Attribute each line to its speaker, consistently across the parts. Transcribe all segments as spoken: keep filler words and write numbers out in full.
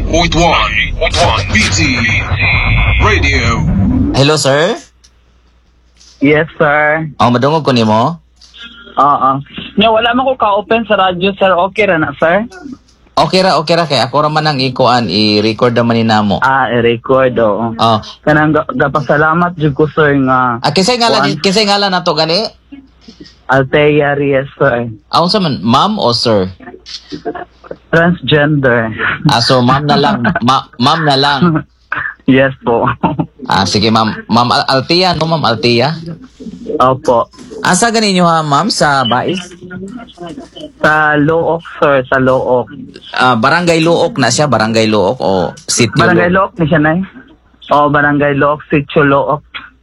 Speaker 1: point one B T Radio.
Speaker 2: Hello, sir?
Speaker 3: Yes, sir.
Speaker 2: Oh, madungog ko nimo.
Speaker 3: Oo. Nya wala man ko ka-open sa radyo, sir. Okay ra na, sir?
Speaker 2: Okay ra, okay ra kay ako ra man ang ikuan, i-record naman ni namo.
Speaker 3: Ah, i-record, oo.
Speaker 2: Oh.
Speaker 3: Kanang ga- gapasalamat jud ko, sir, nga
Speaker 2: Ah, kisay ngalan, kisay ngalan nato gani?
Speaker 3: Althea Reyes, sir.
Speaker 2: Ah, unsa man, ma'am o sir?
Speaker 3: Transgender.
Speaker 2: Ah, so ma'am na lang, ma- ma'am na lang.
Speaker 3: Yes po.
Speaker 2: Ah, sige ma'am, ma'am Al- Althea, no ma'am Althea?
Speaker 3: Opo.
Speaker 2: Asa gani niyo ha, ma'am, sa Bais?
Speaker 3: Sa Look, sir. Sa Look.
Speaker 2: Ah, Barangay Luok na siya, Barangay Luok o Sitio
Speaker 3: Barangay
Speaker 2: Luok?
Speaker 3: Look ni siya, nay? Oo, Barangay Look, Sitio Look.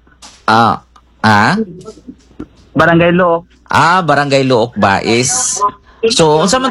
Speaker 2: Ah, ah?
Speaker 3: Barangay Look.
Speaker 2: Ah, Barangay Luok, Bais. So, unsa man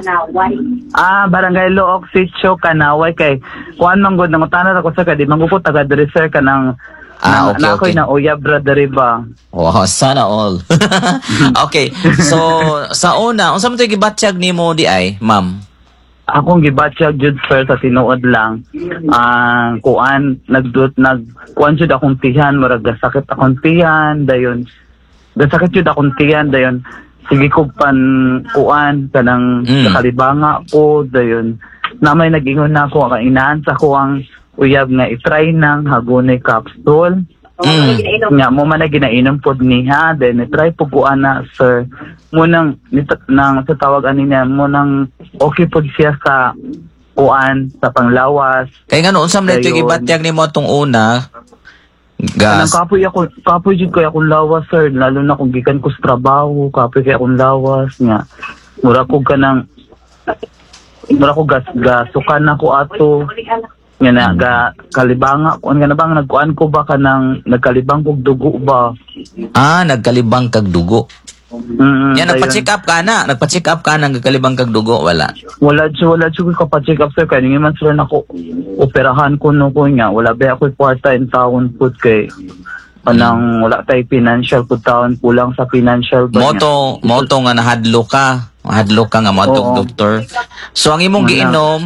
Speaker 3: Ah, Barangay Look, Sitio, Kanaway. Kay, kuhan man gud nang tanan ako sa kadi, manggupo taga diri, sir, kanang
Speaker 2: Ah,
Speaker 3: na,
Speaker 2: okay,
Speaker 3: na ako'y
Speaker 2: okay.
Speaker 3: na uyab ra diri ba.
Speaker 2: Wow, sana all. Okay. So, sa una, unsa man toy gibatyag nimo di ay, ma'am?
Speaker 3: Akong gibatyag jud, sir, sa tinuod lang. Ang kuan nagdut nag kuan jud akong tihan, murag gasakit akong tihan, dayon. Gasakit jud akong tihan, dayon. Sige ko pan kuan kanang
Speaker 2: Mm.
Speaker 3: nakalibanga ko, dayon. Namay nag-ingon na ako ang inaan sa ko ang uyab nga i-try nang hagunay capsule.
Speaker 2: Mm.
Speaker 3: Nga mo man na ginainom pod niya, then i-try po ko ana, sir. Munang nit- nang sa tawag ani niya, munang okay pod siya sa kuan sa panglawas.
Speaker 2: Kay ngano unsa man toy
Speaker 3: Dayon.
Speaker 2: gibatyag nimo atong una?
Speaker 3: Kanang
Speaker 2: Gas.
Speaker 3: kapoy ako, kapoy jud kay akong lawas, sir. Lalo na kung gikan ko sa trabaho, kapoy kay akong lawas nga. Mura ko kanang mura ko gas gasukan ako ato. Nga na ga kalibanga ko nga na bang nagkuan ko ba kanang nagkalibang kog dugo ba.
Speaker 2: Ah, nagkalibang kag dugo.
Speaker 3: Mm,
Speaker 2: Yan,
Speaker 3: dayon.
Speaker 2: nagpa-check up ka na. Nagpa-check up ka na, nagkalibang kag dugo. Wala.
Speaker 3: Wala jud wala jud ko pa-check up, sir, kay man sir nako operahan ko no ko nga wala ba ako kwarta in taon pud kay anang wala tay financial pud taon, kulang sa financial ba niya.
Speaker 2: Moto, moto nga nahadlo ka. Hadlo ka nga mo
Speaker 3: Oo.
Speaker 2: doktor. So, ang imong
Speaker 3: Wala.
Speaker 2: giinom,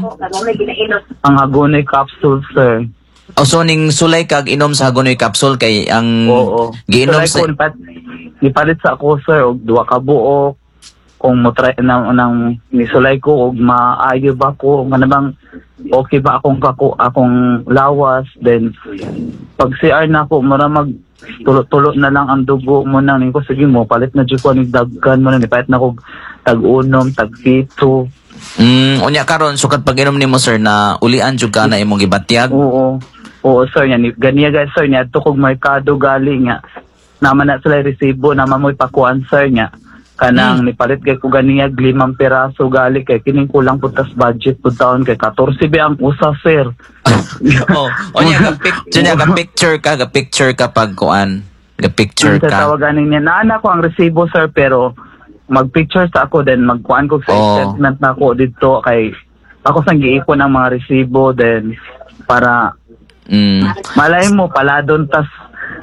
Speaker 3: Ang agonay capsule, sir.
Speaker 2: o so ning sulay kag inom sa hagonoy capsule kay ang
Speaker 3: Oo.
Speaker 2: giinom
Speaker 3: So,
Speaker 2: sa...
Speaker 3: like, pat, ipalit sa ako, sir, og duwa ka buok. Kung mo try nang nang nisulay ko og maayo ba ko, nga bang okay ba akong kako akong lawas, then pag C R na ako mura mag tulo-tulo na lang ang dugo mo nang ningko, sige mo palit na jud ko ni daggan mo na ni palit na ko tag-unom, tag-pito.
Speaker 2: Mm, unya karon sukat pag inom nimo sir na ulian jud ka na imong gibatyag.
Speaker 3: Oo. Oo, sir, yan. Ganiya guys, sir, niya. Ito kong merkado galing nga. Naman na sila resibo, naman mo'y pakuan, sir, niya. Kanang nipalit kay ko ganiya, limang piraso gali kay kining kulang putas budget po taon kay fourteen ba ang usa, sir.
Speaker 2: Oh, unya ga picture ga picture ka, ga picture ka pag kuan. Ga picture
Speaker 3: Sa
Speaker 2: ka.
Speaker 3: tawagan niya, naana ko ang resibo, sir, pero mag-picture sa ako, then magkuan ko sa
Speaker 2: Oh.
Speaker 3: statement na ako dito kay ako sang giipon ang mga resibo, then para
Speaker 2: Mm.
Speaker 3: malay mo, pala doon tas